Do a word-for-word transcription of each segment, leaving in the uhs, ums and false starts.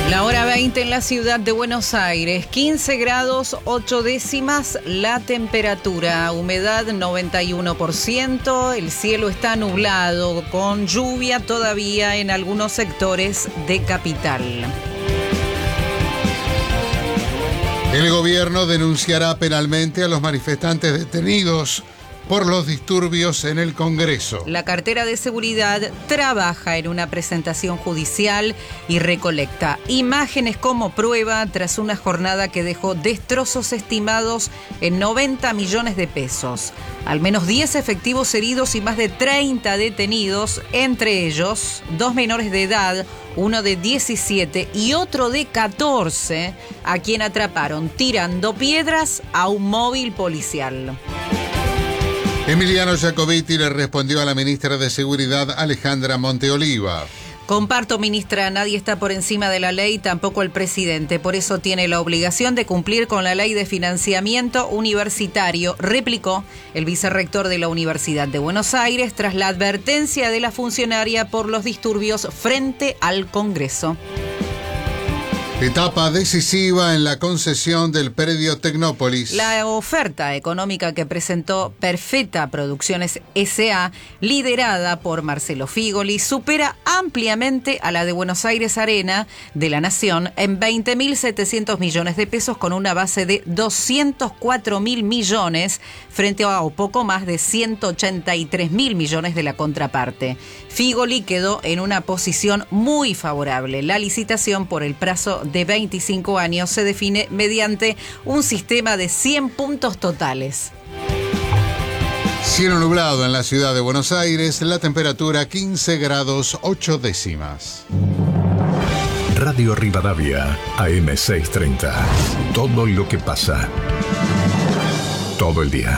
La hora veinte en la ciudad de Buenos Aires, quince grados ocho décimas la temperatura, humedad noventa y uno por ciento, el cielo está nublado con lluvia todavía en algunos sectores de capital. El gobierno denunciará penalmente a los manifestantes detenidos por los disturbios en el Congreso. La cartera de seguridad trabaja en una presentación judicial y recolecta imágenes como prueba tras una jornada que dejó destrozos estimados en noventa millones de pesos. Al menos diez efectivos heridos y más de treinta detenidos, entre ellos dos menores de edad, uno de diecisiete y otro de catorce, a quien atraparon tirando piedras a un móvil policial. Emiliano Jacobiti le respondió a la ministra de Seguridad, Alejandra Monteoliva. Comparto, ministra, nadie está por encima de la ley, tampoco el presidente. Por eso tiene la obligación de cumplir con la ley de financiamiento universitario, replicó el vicerrector de la Universidad de Buenos Aires tras la advertencia de la funcionaria por los disturbios frente al Congreso. Etapa decisiva en la concesión del predio Tecnópolis. La oferta económica que presentó Perfeta Producciones S A, liderada por Marcelo Figoli, supera ampliamente a la de Buenos Aires Arena de la Nación en veinte mil setecientos millones de pesos, con una base de doscientos cuatro mil millones frente a poco más de ciento ochenta y tres mil millones de la contraparte. Figoli quedó en una posición muy favorable. La licitación por el plazo de veinticinco años se define mediante un sistema de cien puntos totales. Cielo nublado en la ciudad de Buenos Aires, la temperatura quince grados ocho décimas. Radio Rivadavia, A M seiscientos treinta. Todo lo que pasa. Todo el día.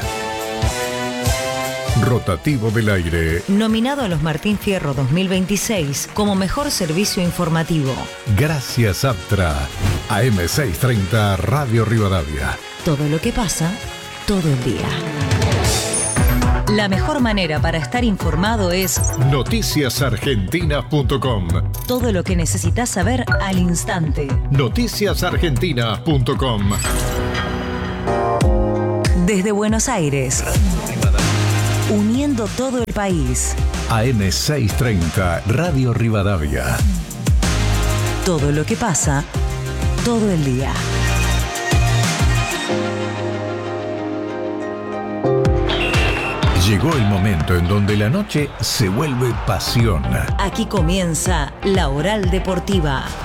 Rotativo del aire. Nominado a los Martín Fierro dos mil veintiséis como mejor servicio informativo. Gracias, Aptra. A M seiscientos treinta, Radio Rivadavia. Todo lo que pasa, todo el día. La mejor manera para estar informado es noticias argentinas punto com. Todo lo que necesitas saber al instante. noticias argentinas punto com. Desde Buenos Aires, uniendo todo el país. A M seiscientos treinta, Radio Rivadavia. Todo lo que pasa, todo el día. Llegó el momento en donde la noche se vuelve pasión. Aquí comienza La Oral Deportiva.